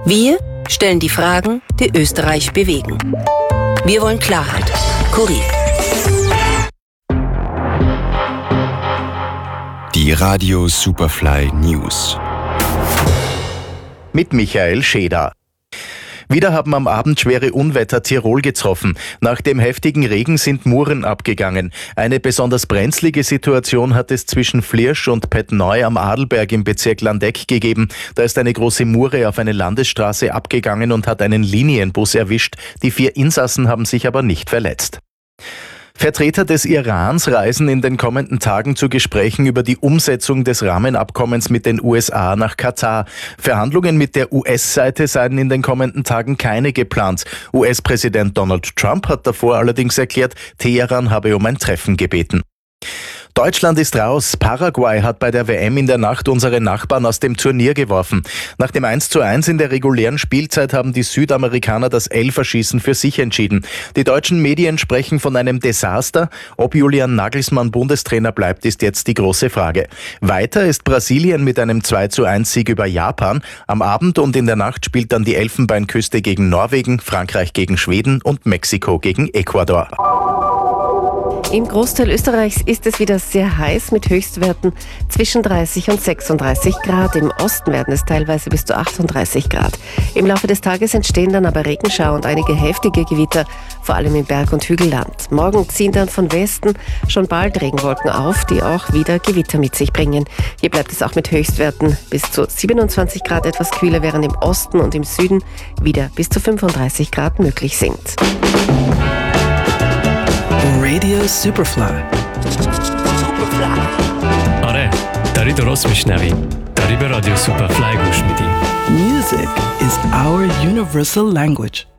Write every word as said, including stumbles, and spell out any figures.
Wir stellen die Fragen, die Österreich bewegen. Wir wollen Klarheit. Kurier. Die Radio Superfly News. Mit Michael Scheder. Wieder haben am Abend schwere Unwetter Tirol getroffen. Nach dem heftigen Regen sind Muren abgegangen. Eine besonders brenzlige Situation hat es zwischen Flirsch und Pettneu am Adelberg im Bezirk Landeck gegeben. Da ist eine große Mure auf eine Landesstraße abgegangen und hat einen Linienbus erwischt. Die vier Insassen haben sich aber nicht verletzt. Vertreter des Irans reisen in den kommenden Tagen zu Gesprächen über die Umsetzung des Rahmenabkommens mit den U S A nach Katar. Verhandlungen mit der U S-Seite seien in den kommenden Tagen keine geplant. U S-Präsident Donald Trump hat davor allerdings erklärt, Teheran habe um ein Treffen gebeten. Deutschland ist raus. Paraguay hat bei der W M in der Nacht unsere Nachbarn aus dem Turnier geworfen. Nach dem eins zu eins in der regulären Spielzeit haben die Südamerikaner das Elferschießen für sich entschieden. Die deutschen Medien sprechen von einem Desaster. Ob Julian Nagelsmann Bundestrainer bleibt, ist jetzt die große Frage. Weiter ist Brasilien mit einem zwei zu eins Sieg über Japan. Am Abend und in der Nacht spielt dann die Elfenbeinküste gegen Norwegen, Frankreich gegen Schweden und Mexiko gegen Ecuador. Im Großteil Österreichs ist es wieder sehr heiß mit Höchstwerten zwischen dreißig und sechsunddreißig Grad. Im Osten werden es teilweise bis zu achtunddreißig Grad. Im Laufe des Tages entstehen dann aber Regenschauer und einige heftige Gewitter, vor allem im Berg- und Hügelland. Morgen ziehen dann von Westen schon bald Regenwolken auf, die auch wieder Gewitter mit sich bringen. Hier bleibt es auch mit Höchstwerten bis zu siebenundzwanzig Grad etwas kühler, während im Osten und im Süden wieder bis zu fünfunddreißig Grad möglich sind. Radio Superfly. Superfly. آره داری درست میشنوی داری به رادیو سوپرفلای گوش میدی. Music is our universal language.